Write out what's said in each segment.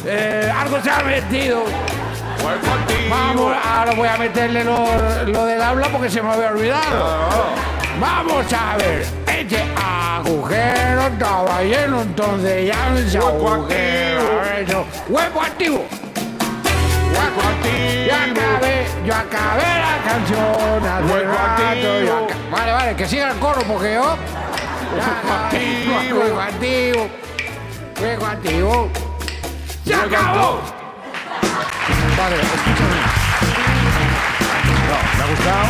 Algo se ha metido. Vamos, ahora voy a meterle lo del habla porque se me había olvidado. Vamos a ver. Este agujero estaba lleno, entonces ya no es agujero. Hueco activo. Yo acabé la canción hace rato. Vale, que siga el coro porque yo... Hueco activo. ¡Se acabó! Vale, escúchame. No, me ha gustado.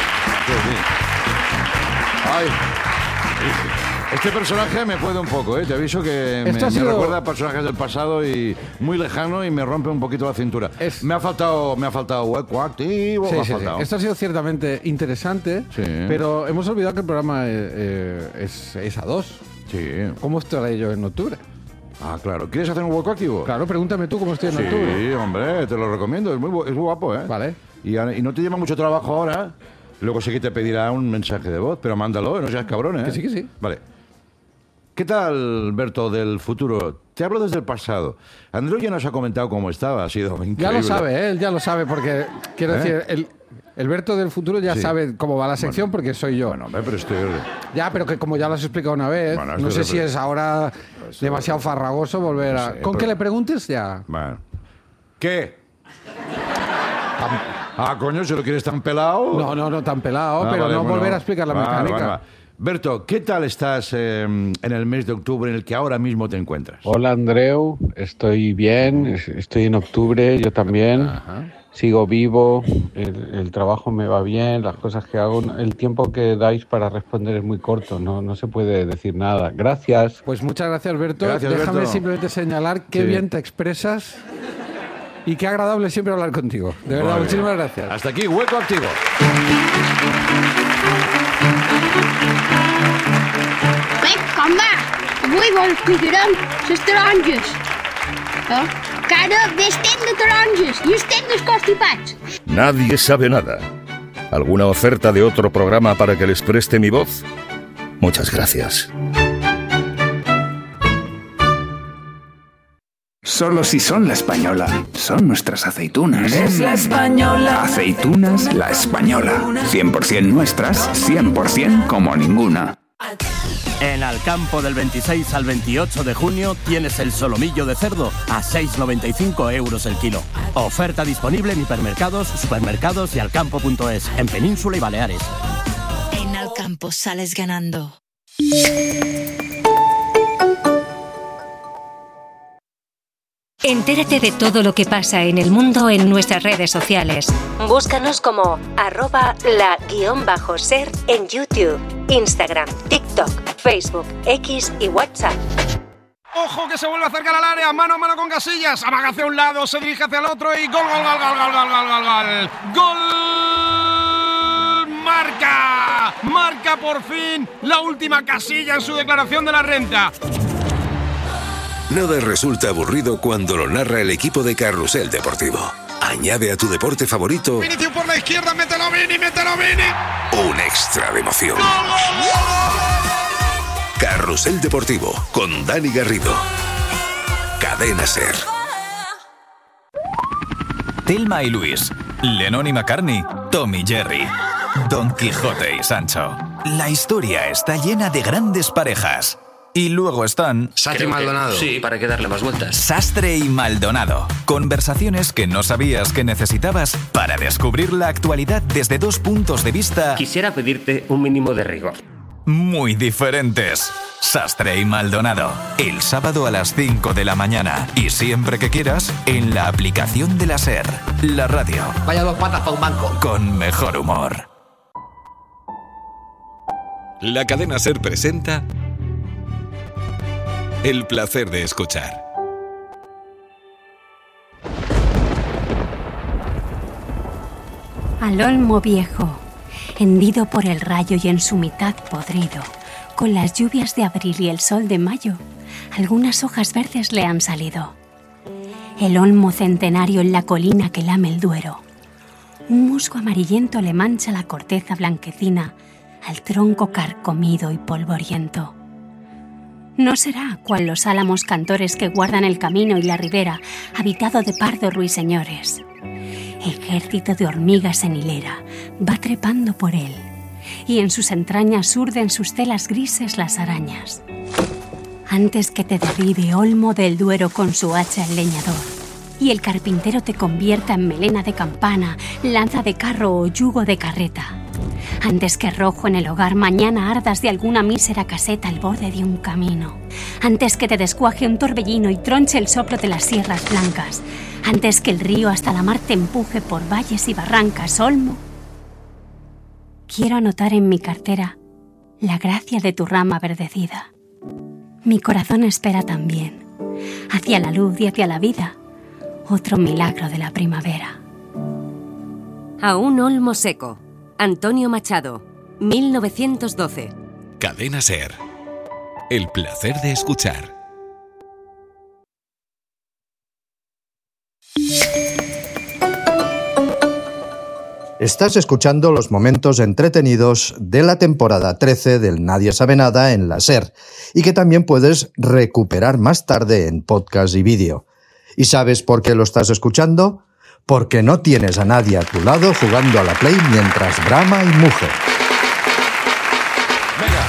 Ay. Este personaje me puede un poco, ¿eh? Te aviso que me recuerda a personajes del pasado y muy lejano y me rompe un poquito la cintura. Me ha faltado hueco activo. Sí. Esto ha sido ciertamente interesante, pero hemos olvidado que el programa es a dos. Sí. ¿Cómo estaré yo en octubre? Ah, claro. ¿Quieres hacer un hueco activo? Claro, pregúntame tú cómo estoy en octubre. Sí, hombre, te lo recomiendo. Es muy guapo, ¿eh? Vale. Y no te lleva mucho trabajo ahora. Luego sí que te pedirá un mensaje de voz, pero mándalo, no seas cabrón, ¿eh? Que sí. Vale. ¿Qué tal, Berto, del futuro? Te hablo desde el pasado. Andreu ya nos ha comentado cómo estaba, ha sido increíble. Ya lo sabe, él ya lo sabe, porque, quiero decir, el Berto del futuro ya sabe cómo va la sección porque soy yo. Bueno, pero estoy... Ya, pero que como ya lo has explicado una vez, no sé si es ahora demasiado farragoso volver a... Con que le preguntes ya. Bueno. ¿Qué? Coño, si lo quieres tan pelado... No tan pelado, pero volver a explicar la mecánica. Va. Berto, ¿qué tal estás en el mes de octubre en el que ahora mismo te encuentras? Hola, Andreu, estoy bien, estoy en octubre, yo también. Ajá. Sigo vivo, el trabajo me va bien, las cosas que hago, el tiempo que dais para responder es muy corto, no se puede decir nada. Gracias. Pues muchas gracias, Berto. Déjame simplemente señalar qué bien te expresas y qué agradable siempre hablar contigo. De verdad, muchísimas gracias. Hasta aquí, Hueco Activo. Avui vols collirem les taronges. Cara d'estem de taronges i estem dels constipats. Nadie sabe nada. ¿Alguna oferta de otro programa para que les preste mi voz? Muchas gracias. Solo si son La Española. Son nuestras aceitunas. Es La Española. Aceitunas La Española. 100% nuestras, 100% como ninguna. En Alcampo del 26 al 28 de junio tienes el solomillo de cerdo a 6,95 € el kilo. Oferta disponible en hipermercados, supermercados y alcampo.es, en Península y Baleares. En Alcampo sales ganando. Entérate de todo lo que pasa en el mundo en nuestras redes sociales. Búscanos como @la_ser en YouTube, Instagram, TikTok, Facebook, X y WhatsApp. ¡Ojo que se vuelve a acercar al área! ¡Mano a mano con Casillas! Amaga hacia un lado, se dirige hacia el otro y ¡gol! ¡Gol! ¡Marca por fin la última Casilla en su declaración de la renta! Nada resulta aburrido cuando lo narra el equipo de Carrusel Deportivo. Añade a tu deporte favorito... Vinicius por la izquierda, mételo Vini. Un extra de emoción. Carrusel Deportivo, con Dani Garrido. Cadena SER. Thelma y Luis, Lennon y McCartney, Tom y Jerry, Don Quijote y Sancho. La historia está llena de grandes parejas. Y luego están... Sastre y Maldonado. Sí, para que darle más vueltas. Sastre y Maldonado. Conversaciones que no sabías que necesitabas para descubrir la actualidad desde dos puntos de vista... Quisiera pedirte un mínimo de rigor. Muy diferentes. Sastre y Maldonado. El sábado a las 5 de la mañana. Y siempre que quieras, en la aplicación de la SER. La radio. Vaya dos patas para un banco. Con mejor humor. La cadena SER presenta... El placer de escuchar. Al olmo viejo, hendido por el rayo y en su mitad podrido, con las lluvias de abril y el sol de mayo, algunas hojas verdes le han salido. El olmo centenario en la colina que lame el Duero. Un musgo amarillento le mancha la corteza blanquecina al tronco carcomido y polvoriento. No será cual los álamos cantores que guardan el camino y la ribera, habitado de pardos ruiseñores. Ejército de hormigas en hilera va trepando por él, y en sus entrañas urden sus telas grises las arañas. Antes que te derribe Olmo del Duero con su hacha el leñador, y el carpintero te convierta en melena de campana, lanza de carro o yugo de carreta. Antes que rojo en el hogar mañana ardas de alguna mísera caseta al borde de un camino. Antes que te descuaje un torbellino y tronche el soplo de las sierras blancas. Antes que el río hasta la mar te empuje por valles y barrancas, Olmo. Quiero anotar en mi cartera la gracia de tu rama verdecida. Mi corazón espera también, hacia la luz y hacia la vida, otro milagro de la primavera. A un olmo seco. Antonio Machado, 1912. Cadena SER. El placer de escuchar. Estás escuchando los momentos entretenidos de la temporada 13 del Nadie Sabe Nada en la SER y que también puedes recuperar más tarde en podcast y vídeo. ¿Y sabes por qué lo estás escuchando? Porque no tienes a nadie a tu lado jugando a la Play mientras brama y muge. Venga.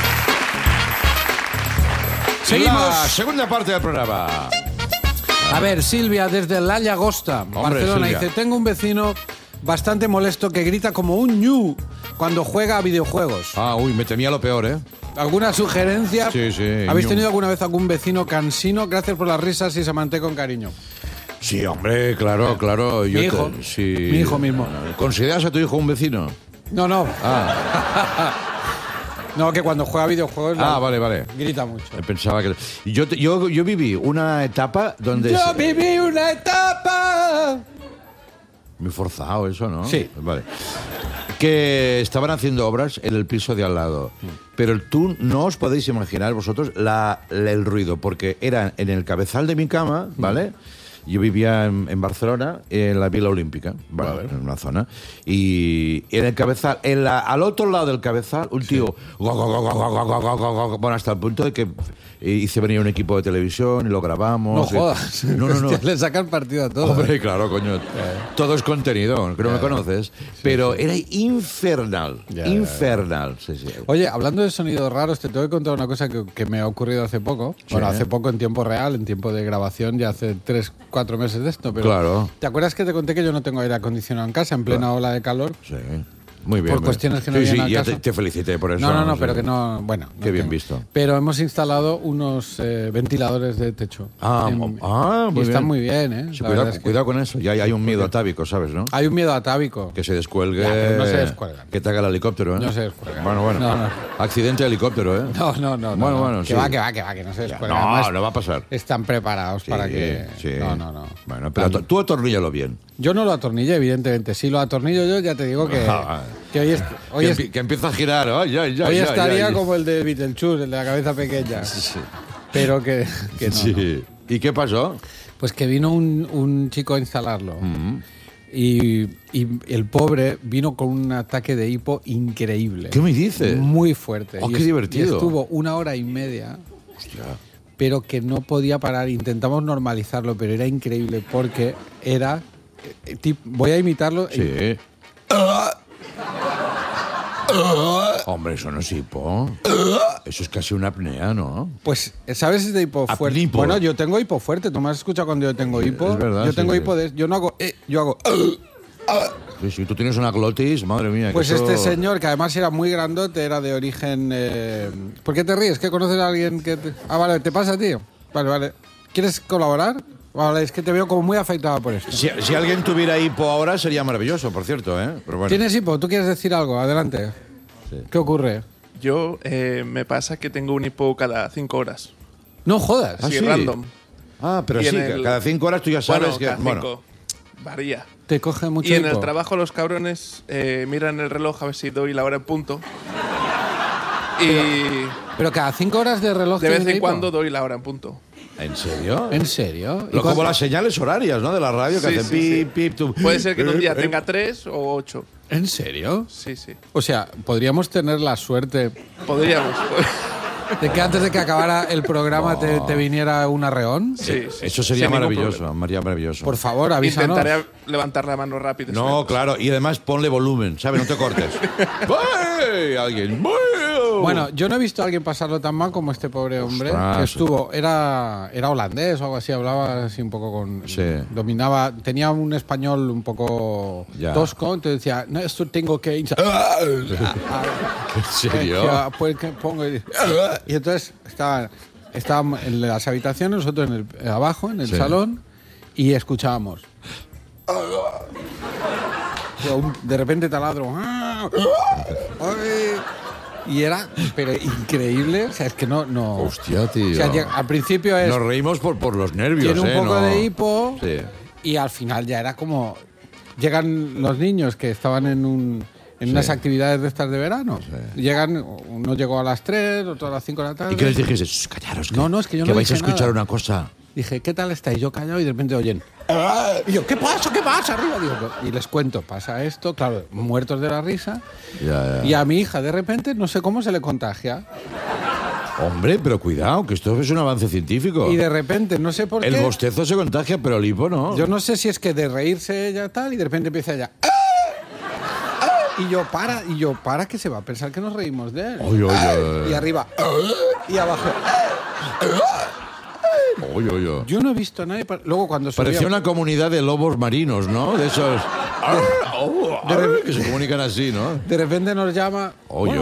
Seguimos. La segunda parte del programa. A ver, Silvia, desde La Llagosta, Barcelona, Silvia. dice: tengo un vecino bastante molesto que grita como un ñu cuando juega a videojuegos. Me temía lo peor, ¿eh? ¿Alguna sugerencia? Sí. ¿Habéis ñu. tenido alguna vez algún vecino cansino? Gracias por las risas y se manté con cariño. Sí, hombre, claro. Mi hijo. Mi hijo mismo. ¿Consideras a tu hijo un vecino? No. No, que cuando juega a videojuegos vale. grita mucho. Pensaba que... Yo viví una etapa donde... viví una etapa... Muy forzado eso, ¿no? Sí. Vale. Que estaban haciendo obras en el piso de al lado. Pero tú no os podéis imaginar vosotros el ruido, porque era en el cabezal de mi cama, ¿vale? Yo vivía en Barcelona, en la Vila Olímpica, ¿vale? En una zona. Y en el cabezal, al otro lado del cabezal, un tío... Bueno, hasta el punto de que hice venir un equipo de televisión y lo grabamos. No jodas. No. Le sacan partido a todo. Hombre, claro, coño. Todo es contenido, que no me conoces. Pero era infernal. Infernal. Sí. Oye, hablando de sonidos raros, te tengo que contar una cosa que me ha ocurrido hace poco. Sí. Bueno, hace poco en tiempo real, en tiempo de grabación, ya hace 3-4 meses de esto. Pero claro. ¿Te acuerdas que te conté que yo no tengo aire acondicionado en casa en plena ola de calor? Sí. Muy bien. Por cuestiones que no vienen al ya caso. Te felicité por eso. No, pero que no... Bueno. Qué bien visto. Pero hemos instalado unos ventiladores de techo. Muy y bien. Están muy bien, ¿eh? Sí, cuidado con eso. Ya hay un miedo atávico, ¿sabes, no? Hay un miedo atávico. Que se descuelgue. Ya, pero no se descuelgan. Que te haga el helicóptero, ¿eh? No se descuelgan. Bueno. No. Accidente de helicóptero, ¿eh? No. Bueno, que sí. va, que no se descuelgan. No va a pasar. Están preparados para que... Sí. No. Bueno, pero tú atorníllalo bien. Yo no lo atornillé, evidentemente. Si lo atornillo yo, ya te digo que hoy que empieza a girar. Hoy estaría como el de Beetlejuice, el de la cabeza pequeña. Sí. Pero que no. Sí. ¿Y qué pasó? Pues que vino un chico a instalarlo. Y el pobre vino con un ataque de hipo increíble. ¿Qué me dices? Muy fuerte. ¡Qué divertido! Y estuvo 1 hora y media. Hostia. Pero que no podía parar. Intentamos normalizarlo, pero era increíble porque era... voy a imitarlo. Sí. Hombre, eso no es hipo. Eso es casi una apnea, ¿no? Pues, ¿sabes de hipo fuerte? Apnipo. Bueno, yo tengo hipo fuerte. ¿Tú me has escuchado cuando yo tengo hipo? Es verdad, yo tengo sí. hipo de... Yo no hago... yo hago... Si tú tienes una glotis, madre mía. Pues que eso... este señor, que además era muy grandote, era de origen... ¿Por qué te ríes? ¿Que conoces a alguien que...? Ah, vale, ¿te pasa, tío? Vale. ¿Quieres colaborar? Vale, es que te veo como muy afectado por esto. Si alguien tuviera hipo ahora sería maravilloso, por cierto, ¿eh? Pero bueno. ¿Tienes hipo? ¿Tú quieres decir algo? Adelante. Sí. ¿Qué ocurre? Yo me pasa que tengo un hipo cada 5 horas. No jodas. Así random. Pero y sí, cada 5 horas tú ya sabes que... Cada 5. Varía. Te coge mucho Y hipo. en el trabajo los cabrones miran el reloj a ver si doy la hora en punto. Pero cada 5 horas de reloj. De vez en hipo. cuando doy la hora en punto. ¿En serio? ¿En serio? Como las señales horarias, ¿no? De la radio que hacen pip. Puede ser que en un día tenga 3 o 8. ¿En serio? Sí. O sea, podríamos tener la suerte... Podríamos. de que antes de que acabara el programa te viniera un arreón. Sí. Eso sería maravilloso, maravilloso. Por favor, avísanos. Intentaré levantar la mano rápido. No, claro, y además ponle volumen, ¿sabes? No te cortes. ¡Ay! Alguien. Bueno, yo no he visto a alguien pasarlo tan mal como este pobre hombre. Ostras. Que estuvo, era holandés o algo así, hablaba así un poco con... Sí. Dominaba, tenía un español un poco tosco, entonces decía, no, esto tengo que... ¿En serio? Pues que pongo... Y entonces estábamos en las habitaciones, nosotros abajo, en el salón, y escuchábamos... De repente taladro... Y era, pero increíble, o sea, es que no... Hostia, tío. O sea, al principio es... Nos reímos por los nervios, tiene un poco de hipo, sí. Y al final ya era como... Llegan los niños que estaban en unas actividades de estas de verano. Sí. Llegan, uno llegó a las 3, otro a las 5 de la tarde. ¿Y qué les dijiste? Callaros. No, es que yo no que vais a escuchar nada. una cosa. Dije, ¿qué tal estáis? Yo callado y de repente oyen. Y yo, ¿qué pasa? Arriba. Digo, y les cuento, pasa esto, claro, muertos de la risa. Ya. Y a mi hija, de repente, no sé cómo se le contagia. Hombre, pero cuidado, que esto es un avance científico. Y de repente, no sé por qué... El bostezo se contagia, pero el hipo no. Yo no sé si es que de reírse ella tal, y de repente empieza ella... Y yo, para que se va a pensar que nos reímos de él. Y arriba... Y abajo... Yo no he visto a nadie... Luego cuando parecía una comunidad de lobos marinos, ¿no? De esos... que se comunican así, ¿no? De repente nos llama...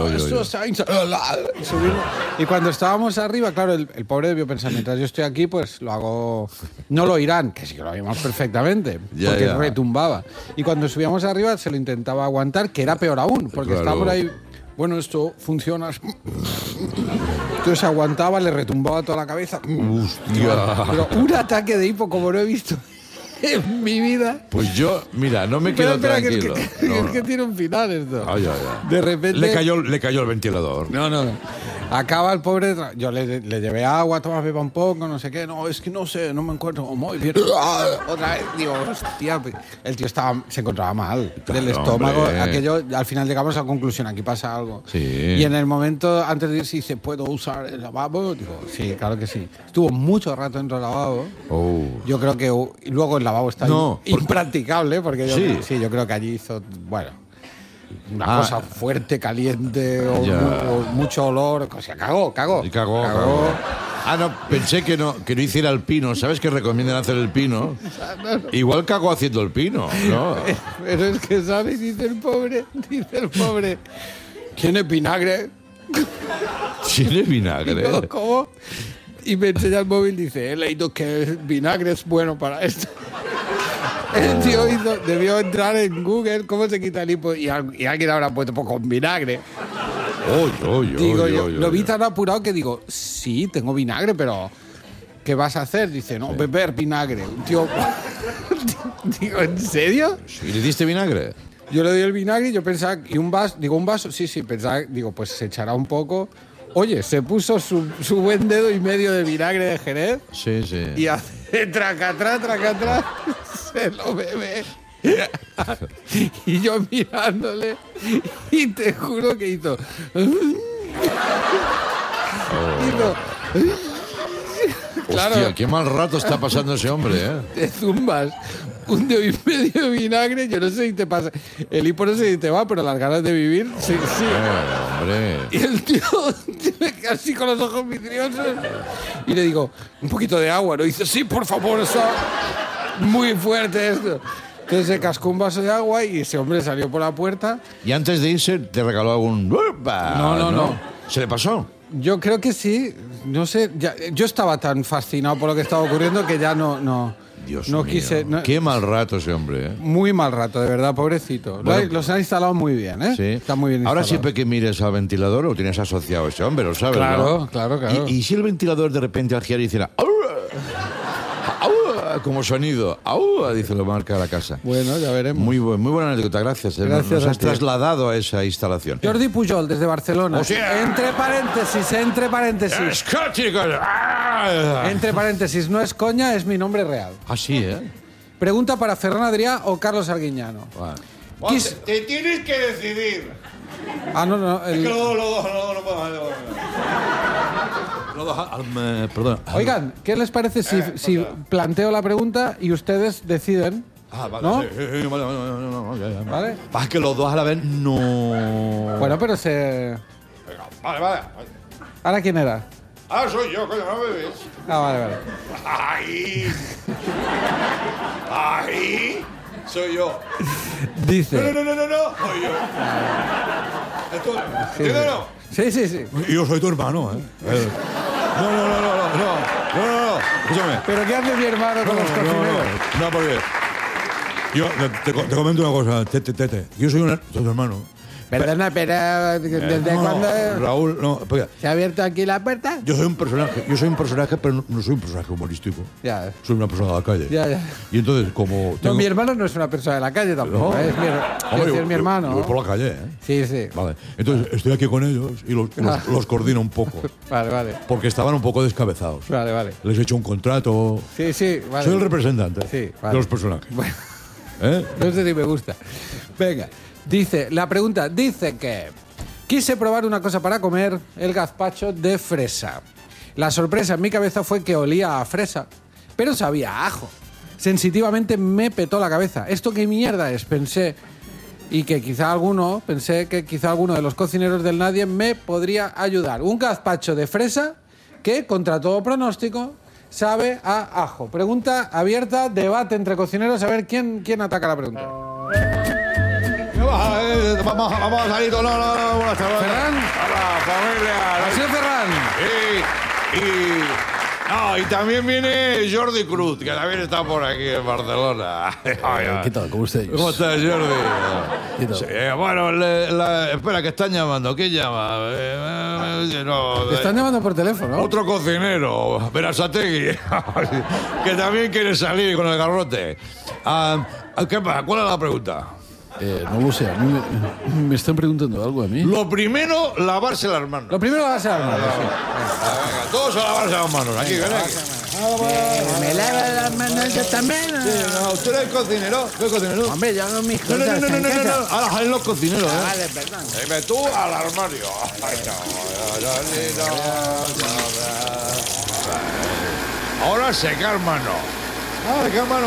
Y cuando estábamos arriba, claro, el pobre debió pensar, mientras yo estoy aquí, pues lo hago... No lo oirán, que sí que lo oímos perfectamente, porque retumbaba. Y cuando subíamos arriba se lo intentaba aguantar, que era peor aún, porque estaba por ahí... Bueno, esto funciona... Entonces se aguantaba, le retumbaba toda la cabeza. ¡Hostia! Pero un ataque de hipo como no he visto en mi vida. Pues yo, mira, no me quedo tranquilo. Es que tiene un final esto. Ya. De repente... Le cayó el ventilador. No. Acaba el pobre... Yo le llevé agua, toma, beba un poco, no sé qué. No, es que no sé, no me encuentro muy bien. Otra vez, digo, hostia. El tío se encontraba mal del estómago. Aquello, al final llegamos a la conclusión, aquí pasa algo. Sí. Y en el momento, antes de irse, dice, ¿puedo usar el lavabo? Digo, sí, claro que sí. Estuvo mucho rato dentro del lavabo. Yo creo que... Y luego el lavabo está impracticable, porque yo creo que allí hizo... Bueno... Una cosa fuerte, caliente, o mucho olor. O sea, cagó. No, pensé que no hiciera el pino. ¿Sabes que recomiendan hacer el pino? Igual cagó haciendo el pino, ¿no? Pero es que, ¿sabes? Dice el pobre, ¿tiene vinagre? ¿Tiene vinagre? Digo, ¿cómo? Y me enseña el móvil y dice, he leído que el vinagre es bueno para esto. El tío debió entrar en Google cómo se quita el hipo y alguien habrá puesto con vinagre. Digo, lo vi tan apurado que digo, sí, tengo vinagre, pero ¿qué vas a hacer? Dice, no, beber vinagre. Un tío... Digo, ¿en serio? ¿Y le diste vinagre? Yo le doy el vinagre y yo pensaba... ¿Y un vaso? Digo, ¿un vaso? Sí, pensaba... Digo, pues se echará un poco... Oye, se puso su buen dedo y medio de vinagre de Jerez. Sí. Y hace tracatrá, se lo bebe. Y yo mirándole, y te juro que hizo... Claro. Hostia, qué mal rato está pasando ese hombre, ¿eh? Te zumbas un dedo y medio de vinagre, yo no sé si te pasa. El hipo no sé si te va, pero las ganas de vivir, sí. Hombre. Y el tío así con los ojos vidriosos. Y le digo, un poquito de agua, ¿no? Y dice, sí, por favor, está muy fuerte esto. Entonces se cascó un vaso de agua y ese hombre salió por la puerta. ¿Y antes de irse te regaló algún...? No. ¿Se le pasó? Yo creo que sí. No sé, yo estaba tan fascinado por lo que estaba ocurriendo que ya no Dios no mío. Quise. No, qué mal rato ese hombre, ¿eh? Muy mal rato, de verdad, pobrecito. Bueno, los han instalado muy bien, ¿eh? Sí. Está muy bien instalado. Ahora siempre que mires al ventilador lo tienes asociado a ese hombre, lo sabes, ¿no? Claro. ¿Y si el ventilador de repente al girar hiciera... como sonido, dice, lo marca la casa. Bueno, ya veremos. Muy buena anécdota, gracias. Nos has trasladado a esa instalación. Jordi Pujol, desde Barcelona. O sea, entre paréntesis. Entre paréntesis, no es coña, es mi nombre real. Sí, ¿eh? Pregunta para Ferran Adrià o Carlos Arguiñano. Vale. Te tienes que decidir. No. Es que luego no. Perdón. Oigan, ¿qué les parece si planteo la pregunta y ustedes deciden? Vale, ¿no? sí, vale. ¿Vale? Es que los dos a la vez no... Bueno, pero se... Venga, vale. ¿Ahora quién era? Soy yo, coño, no me ves. Vale. ¡Ahí! Soy yo. Dice... No. Soy yo. ¿Entiendes o no? Sí. Yo soy tu hermano, ¿eh? No. Escúchame. ¿Pero qué hace mi hermano con los cocineros? No, porque... Yo te comento una cosa, Tete. Yo soy tu hermano. Perdona, pero ¿desde cuándo Raúl, no, porque se ha abierto aquí la puerta? Yo soy un personaje, pero no soy un personaje humorístico. Ya. Soy una persona de la calle. Ya. Y entonces, como... No, mi hermano no es una persona de la calle tampoco, es mi hermano. Yo voy por la calle, ¿eh? Sí. Vale. Entonces, estoy aquí con ellos y los coordino un poco. Vale. Porque estaban un poco descabezados. Vale. Les he hecho un contrato. Sí, vale. Soy el representante de los personajes. Bueno. ¿Eh? No sé si me gusta. Venga. La pregunta dice que quise probar una cosa para comer, el gazpacho de fresa. La sorpresa en mi cabeza fue que olía a fresa, pero sabía a ajo. Sensitivamente me petó la cabeza. ¿Esto qué mierda es? Pensé que quizá alguno de los cocineros del Nadie me podría ayudar. Un gazpacho de fresa que, contra todo pronóstico, sabe a ajo. Pregunta abierta, debate entre cocineros, a ver quién ataca la pregunta. Vamos a salir. No, buenas tardes. ¿Ferran? Hola, familia. ¿Ha sido Ferran? Y también viene Jordi Cruz, que también está por aquí en Barcelona. ¿Qué tal? ¿Cómo estáis? ¿Cómo estás, Jordi? ¿Qué tal? Sí, bueno, espera, que están llamando. ¿Quién llama? Te están llamando por teléfono. Otro cocinero, Berasategui, que también quiere salir con el garrote. ¿Qué pasa? ¿Cuál es la pregunta? No lo sé, a mí me están preguntando algo a mí. Lo primero, lavarse las manos. Sí. Venga, todos a lavarse las manos. Aquí, ven aquí. ¿Me lava las manos yo también? Sí, no, ¿tú eres cocinero? ¿Qué cocinero? Hombre, yo hago mis cosas. No. Ahora salen los cocineros, ¿eh? Vale, perdón. Dime tú al armario. Ahora secar mano. Secar mano.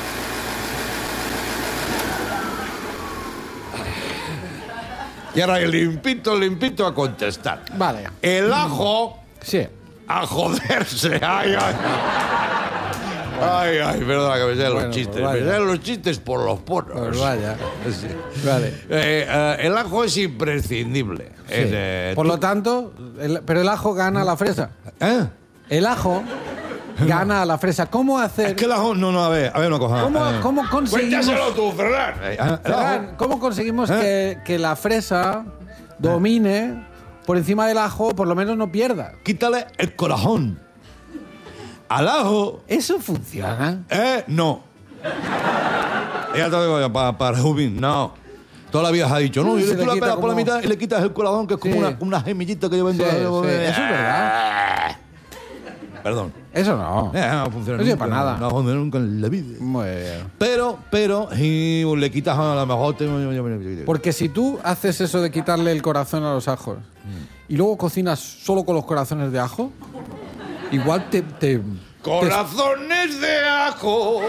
Y ahora limpito a contestar. Vale. El ajo... Sí. A joderse. Ay, perdona que me sean los chistes. Me sean los chistes por los poros. Pues vaya. Sí. Vale. El ajo es imprescindible. Sí. Por lo tanto, pero el ajo gana a la fresa. El ajo gana a la fresa. ¿Cómo hacer? Es que el ajo... No, a ver una cosa. ¿Cómo conseguimos... Cuéntaselo tú, Ferran. ¿Cómo conseguimos que la fresa domine por encima del ajo, por lo menos no pierda? Quítale el corazón. Al ajo... ¿Eso funciona? No. Ya te digo, para Rubín, no. Toda la vida has dicho, no, y tú la pegas por la mitad y le quitas el corazón, que es como una gemillita que lleva dentro. Eso es verdad. Perdón. Eso no. No funciona. No sirve para nada. No funciona nunca en la vida. Muy bien. Pero, si le quitas a lo mejor... Porque si tú haces eso de quitarle el corazón a los ajos y luego cocinas solo con los corazones de ajo, igual te ¡Corazones de ajo!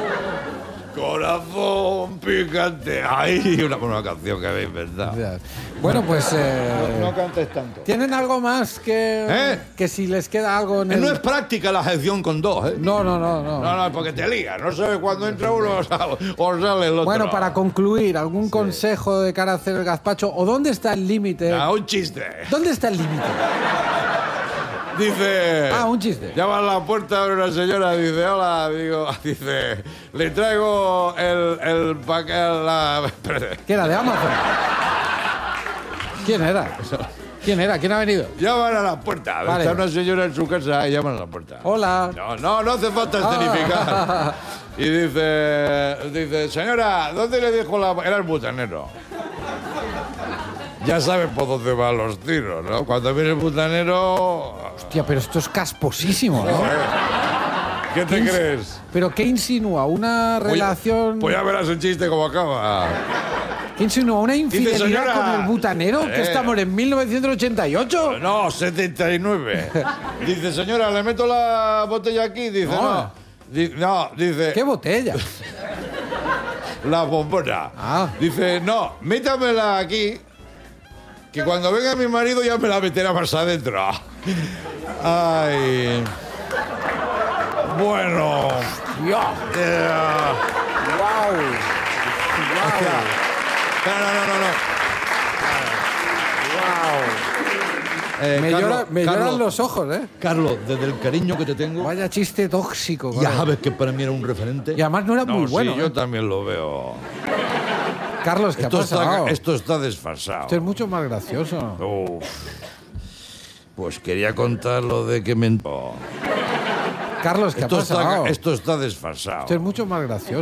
Corazón picante. ¡Ay! Una canción que habéis inventado. Bueno, pues... No cantes tanto. ¿Tienen algo más que si les queda algo en el... No es práctica la sección con dos, ¿eh? No. No, porque te ligas. No sabes cuándo entra uno o sale el otro. Bueno, para concluir, ¿algún consejo de cara a hacer el gazpacho? ¿O dónde está el límite? Un chiste. ¿Dónde está el límite? Dice... un chiste. Llama a la puerta, abre una señora, dice, hola, dice, le traigo el paquete, ¿Qué era, de Amazon? ¿Quién era? ¿Quién ha venido? Llaman a la puerta. Vale. Está una señora en su casa y llaman a la puerta. Hola. No hace falta escenificar. Y dice, señora, ¿dónde le dijo la...? Era el butanero. Ya sabes por dónde van los tiros, ¿no? Cuando viene el butanero... Hostia, pero esto es casposísimo, ¿no? ¿Qué te crees? ¿Pero qué insinúa? ¿Una relación...? Pues ya verás el chiste cómo acaba. ¿Qué insinuó? ¿Una infidelidad señora, con el butanero? ¿Que estamos en 1988? No, 79. Dice, señora, ¿le meto la botella aquí? Dice, no. Dice... ¿Qué botella? La bombona. Dice, no, métamela aquí, que cuando venga mi marido ya me la meterá más adentro. Ay... Bueno... ¡Wow! No. Me lloran los ojos, ¿eh? Carlos, desde el cariño que te tengo... Vaya chiste tóxico. Ya sabes que para mí era un referente. Y además no era muy bueno. Sí, yo también lo veo. Carlos, ¿qué ha pasado? Esto está desfasado. Esto es mucho más gracioso. Uf. Pues quería contar lo de que me... Carlos, ¿qué ha pasado? Esto está desfasado. Esto es mucho más gracioso.